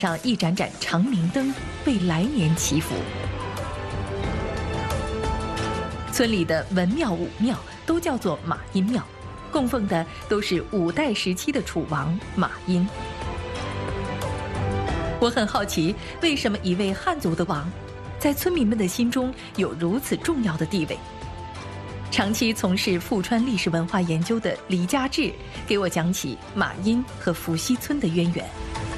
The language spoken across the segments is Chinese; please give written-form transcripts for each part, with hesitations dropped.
上一盏盏长明灯，为来年祈福。村里的文庙、武庙都叫做马殷庙，供奉的都是五代时期的楚王马殷。我很好奇，为什么一位汉族的王，在村民们的心中有如此重要的地位？长期从事富川历史文化研究的黎家志给我讲起马殷和伏羲村的渊源。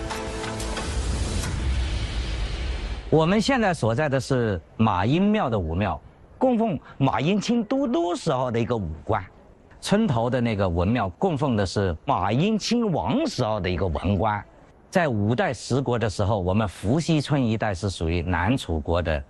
我们现在所在的是马殷庙的武庙，供奉马殷清都督时候的一个武官。村头的那个文庙供奉的是马殷亲王时候的一个文官。在五代十国的时候，我们伏羲村一带是属于南楚国的。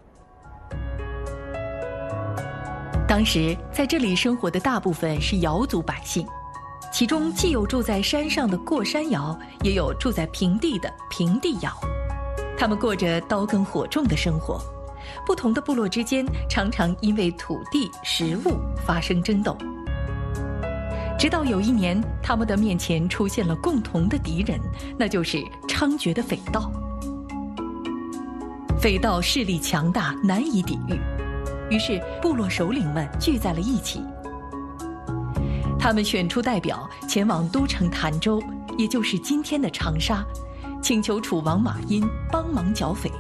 当时在这里生活的大部分是瑶族百姓，其中既有住在山上的过山瑶，也有住在平地的平地瑶。他们过着刀耕火种的生活，不同的部落之间常常因为土地、食物发生争斗。直到有一年，他们的面前出现了共同的敌人，那就是猖獗的匪盗。匪盗势力强大，难以抵御，于是部落首领们聚在了一起。他们选出代表前往都城潭州，也就是今天的长沙，请求楚王马殷帮忙剿匪。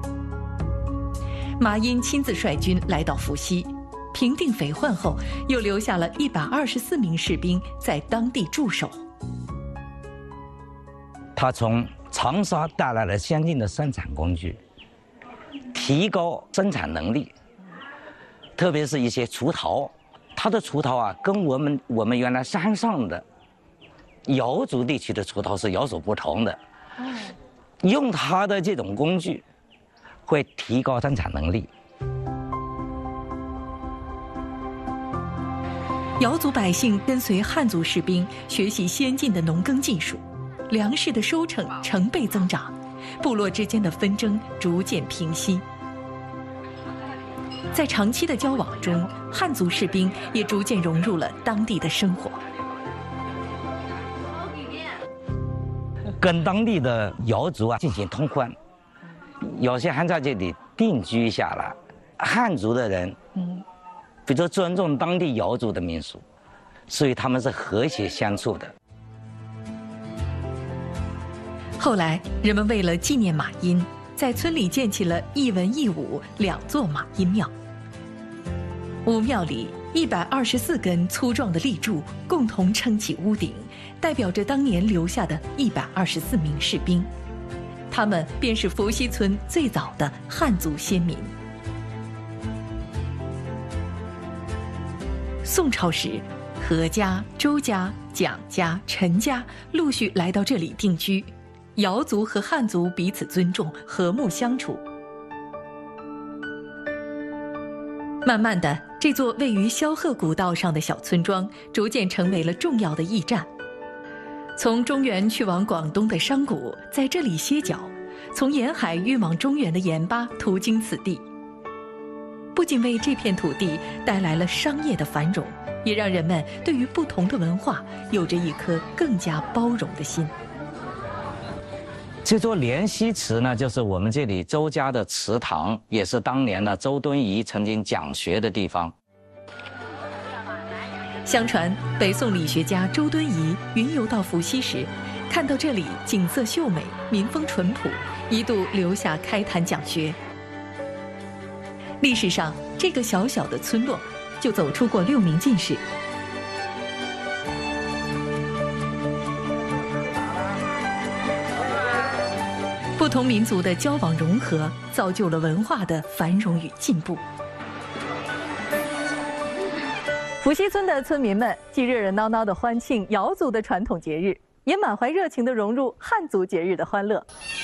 马殷亲自率军来到伏羲，平定匪患后，又留下了124名士兵在当地驻守。 他从长沙带来了先进的生产工具，提高生产能力，特别是一些锄头。他的锄头啊，跟我们原来山上的瑶族地区的锄头是有所不同的。用他的这种工具，会提高生产能力。 瑶族百姓跟随汉族士兵学习先进的农耕技术，粮食的收成成倍增长，部落之间的纷争逐渐平息。在长期的交往中，汉族士兵也逐渐融入了当地的生活。 跟当地的瑶族啊进行通婚，有些还在这里定居下来。汉族的人，比如说尊重当地瑶族的民俗，所以他们是和谐相处的。 后来，人们为了纪念马殷，在村里建起了一文一武2座马殷庙。武庙里124根粗壮的立柱共同撑起屋顶，代表着当年留下的124名士兵，他们便是伏羲村最早的汉族先民。宋朝时，何家、周家、蒋家、陈家陆续来到这里定居，瑶族和汉族彼此尊重，和睦相处。慢慢的，这座位于萧贺古道上的小村庄逐渐成为了重要的驿站。从中原去往广东的商贾在这里歇脚，从沿海运往中原的盐巴途经此地。不仅为这片土地带来了商业的繁荣，也让人们对于不同的文化有着一颗更加包容的心。 这座莲溪祠呢，就是我们这里周家的祠堂，也是当年呢周敦颐曾经讲学的地方。 相传，北宋理学家周敦颐云游到伏羲时，看到这里景色秀美，民风淳朴，一度留下开坛讲学。历史上，这个小小的村落就走出过6名进士。不同民族的交往融合，造就了文化的繁荣与进步。伏羲村的村民们既热热闹闹地欢庆瑶族的传统节日，也满怀热情地融入汉族节日的欢乐。